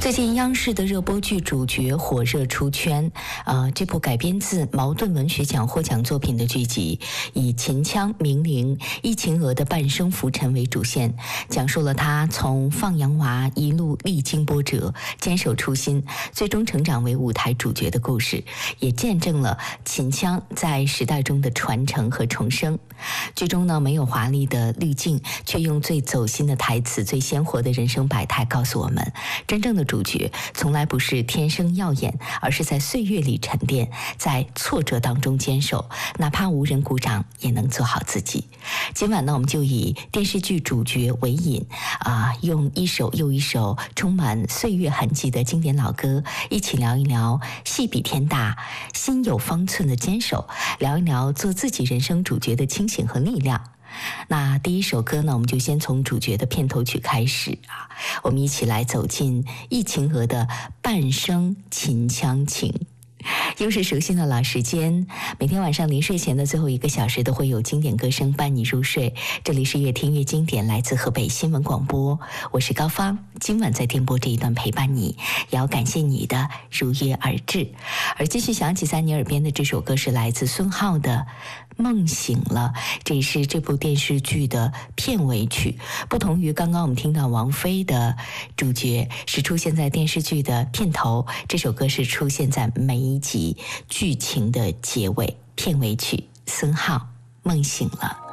最近央视的热播剧主角火热出圈，这部改编自茅盾文学奖获奖作品的剧集，以秦腔、明玲、易秦娥的半生浮沉为主线，讲述了她从放羊娃一路历经波折，坚守初心，最终成长为舞台主角的故事，也见证了秦腔在时代中的传承和重生。剧中呢，没有华丽的滤镜，却用最走心的台词、最鲜活的人生百态告诉我们，真正的主角从来不是天生耀眼，而是在岁月里沉淀，在挫折当中坚守，哪怕无人鼓掌也能做好自己。今晚呢，我们就以电视剧主角为引，用一首又一首充满岁月痕迹的经典老歌，一起聊一聊戏比天大，心有方寸的坚守，聊一聊做自己人生主角的清醒和力量。那第一首歌呢，我们就先从主角的片头曲开始我们一起来走进易秦娥的半生秦腔情。又是熟悉的老时间，每天晚上临睡前的最后1个小时都会有经典歌声伴你入睡。这里是越听越经典，来自河北新闻广播，我是高芳。今晚在电波这一段陪伴你，也要感谢你的如约而至。而继续响起在你耳边的这首歌是来自孙浩的梦醒了，这也是这部电视剧的片尾曲。不同于刚刚我们听到王菲的主角是出现在电视剧的片头，这首歌是出现在每一集剧情的结尾。片尾曲孙浩梦醒了。